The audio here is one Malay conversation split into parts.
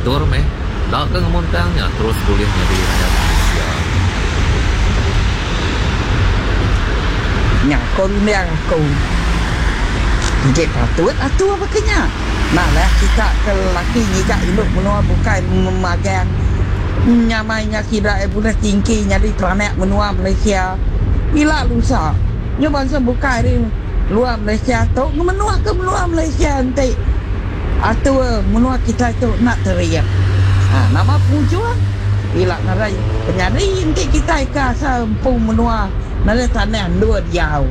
atur meh dak ke ngemontangnya terus boleh jadi rakyat Malaysia. Nyakon yang aku Jek patut atur apa kenya. Nah lah kita ke laki ni kak induk menua bukan memagang nyamainya kira boleh tinggi nyari teranak menua Malaysia. Bila lusa nyo bangsa bukan ni luar Malaysia tu menua ke menua Malaysia nanti atur menua kita tu nak teriak. Nama pujuan bila narai penyari nanti kita ke asal pun menua narai tanah dua jauh.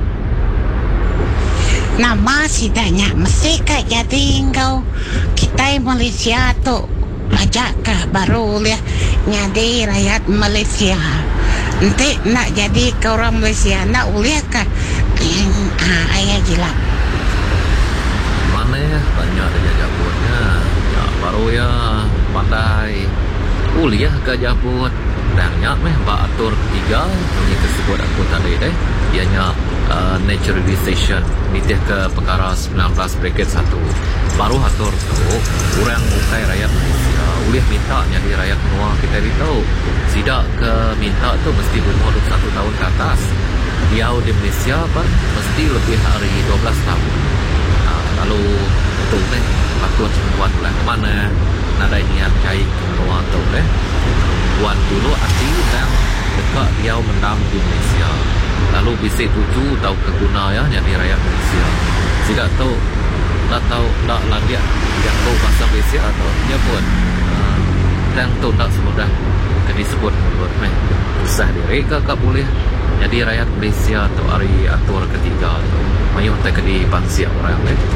Nama sidanya mesti kak jadi engkau kita Malaysia tu pajak kah baru lihat nyadi rakyat Malaysia nanti nak jadi ke orang Malaysia nak uliah kah ayah gila mana ya banyak ada jabutnya ya baru ya pandai kuliah ke jabut dan nyak meh mbak atur ketiga yang tersebut aku tadi ianya naturalization nitih ke perkara 19 bracket 1 baru atur tu orang bukai rakyat Malaysia boleh minta jadi rakyat menua kita tahu tidak ke minta tu mesti berumur 21 tahun ke atas dia di Malaysia pun mesti lebih dari 12 tahun. Lalu tu patut buat lah mana nada niat cai menua tu buat dulu arti dan dekat dia mendam di Malaysia lalu bisik tuju tahu keguna ya jadi rakyat Malaysia tidak tahu tak lagi yang tahu bahasa Malaysia atau dia pun dan tu tak semudah ke disebut menurut usah diri ke boleh jadi rakyat Malaysia atau hari atur ketiga tu mayuh tak di bangsa orang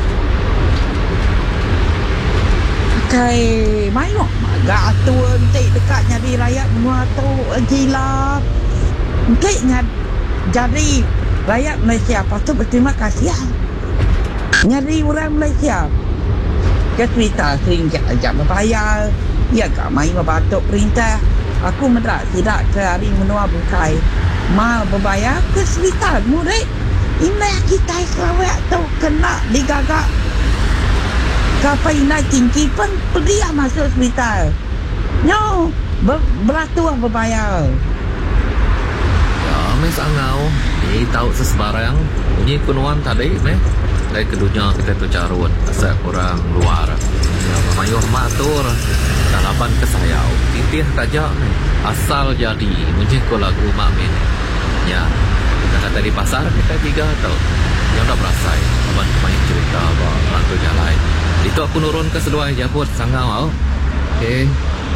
Kai mayuh agak atur nanti dekat jadi rakyat menua tu gila nanti jadi rakyat Malaysia patut berterima kasih nyari orang Malaysia ke cerita sering ajak berbayar ya kak main batuk perintah aku mendak tidak ke hari menua bukai ma berbayar ke cerita murid ini kita Sarawak tu kena digagak kapai nak tinggi pun dia masuk cerita nyo beratur berbayar. Mes angau ni tahu sesebarang bunyi kunuan tadi dari kedunya kita tu carun asal orang luar ya mayuh matur dalapan ke sayau titih saja asal jadi bunyi ko lagu makmin ya kata di pasar kita tiga tau yang dah berasai abang main cerita orang tu jalan itu aku nurun ke sedua jabut sangau okey.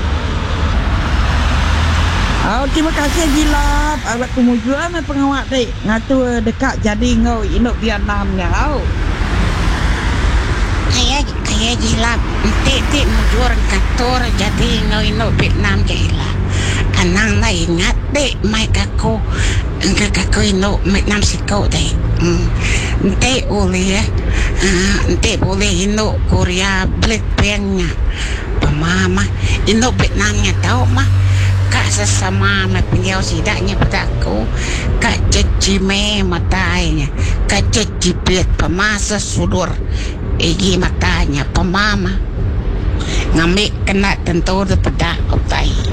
Terima kasih Jilap. Awak kemujuan pengawak dek ngatur dekat jadi ngau induk Vietnam nya au. Ayah Jilap. Tik mujur ngatur jadi ngau induk Vietnam jailah. Anang na ingat dek mai kako induk Vietnam siko dek. Tik boleh induk Korea Blackpink nya. Pemama induk Vietnam nya tahu mah. Kak sesama penjauh sidaknya petaku kak cecime matanya kak cecipit pemasa sudur egi matanya pemama ngambil kena tentu pedak otai